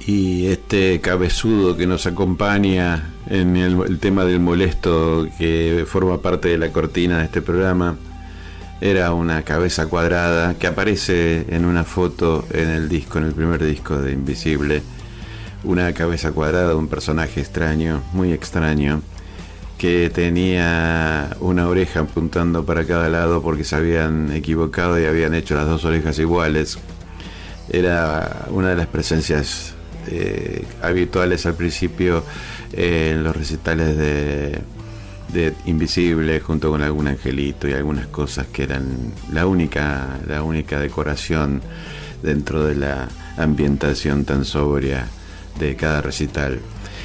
Y este cabezudo que nos acompaña en el tema del molesto, que forma parte de la cortina de este programa, era una cabeza cuadrada que aparece en una foto en el disco, en el primer disco de Invisible. Una cabeza cuadrada de un personaje extraño, muy extraño, que tenía una oreja apuntando para cada lado porque se habían equivocado y habían hecho las dos orejas iguales. Era una de las presencias habituales al principio en los recitales de Invisible, junto con algún angelito y algunas cosas que eran la única decoración dentro de la ambientación tan sobria de cada recital.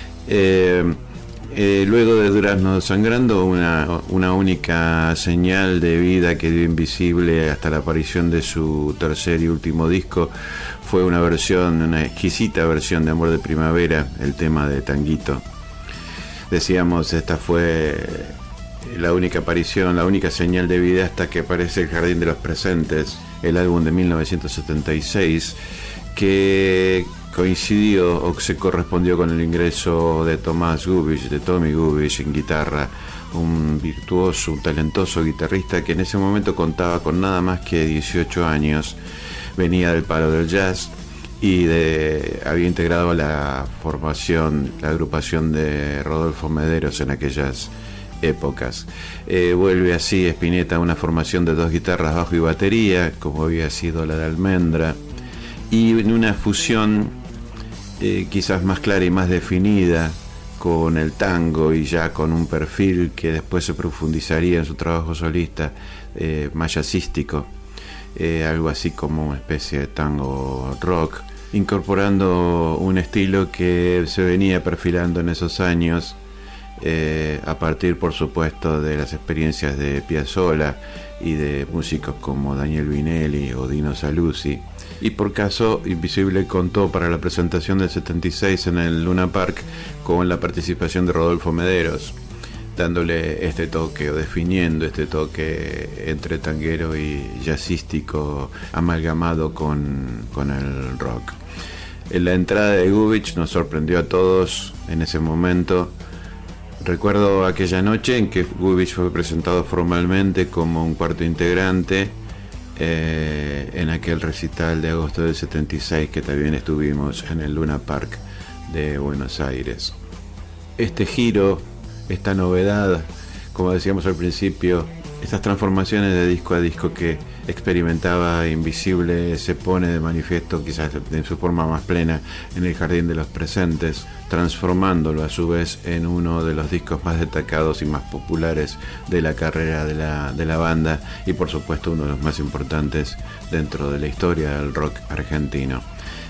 Luego de Durazno Sangrando, una única señal de vida que dio Invisible hasta la aparición de su tercer y último disco fue una exquisita versión de Amor de Primavera, el tema de Tanguito. Decíamos, esta fue la única aparición, la única señal de vida hasta que aparece El Jardín de los Presentes, el álbum de 1976, que coincidió o se correspondió con el ingreso de Tommy Gubich en guitarra, un virtuoso, un talentoso guitarrista que en ese momento contaba con nada más que 18 años, venía del palo del jazz y había integrado la agrupación de Rodolfo Mederos en aquellas épocas. Vuelve así Spinetta a una formación de dos guitarras, bajo y batería, como había sido la de Almendra, y en una fusión quizás más clara y más definida con el tango, y ya con un perfil que después se profundizaría en su trabajo solista, más jazzístico, algo así como una especie de tango rock, incorporando un estilo que se venía perfilando en esos años, a partir, por supuesto, de las experiencias de Piazzolla y de músicos como Daniel Vinelli o Dino Saluzzi. Y por caso, Invisible contó para la presentación del 76 en el Luna Park con la participación de Rodolfo Mederos, dándole este toque, o definiendo este toque entre tanguero y jazzístico amalgamado con el rock. En la entrada de Gubich nos sorprendió a todos en ese momento. Recuerdo aquella noche en que Gubich fue presentado formalmente como un cuarto integrante en aquel recital de agosto del 76 que también estuvimos en el Luna Park de Buenos Aires. Este giro, esta novedad, como decíamos al principio, estas transformaciones de disco a disco que experimentaba Invisible se pone de manifiesto quizás en su forma más plena en El Jardín de los Presentes, transformándolo a su vez en uno de los discos más destacados y más populares de la carrera de la banda, y por supuesto uno de los más importantes dentro de la historia del rock argentino.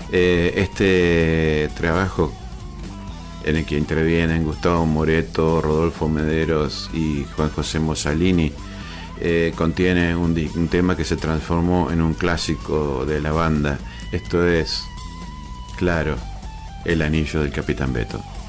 Este trabajo, en el que intervienen Gustavo Moreto, Rodolfo Mederos y Juan José Mosalini, contiene un tema que se transformó en un clásico de la banda. Esto es, claro, El Anillo del Capitán Beto.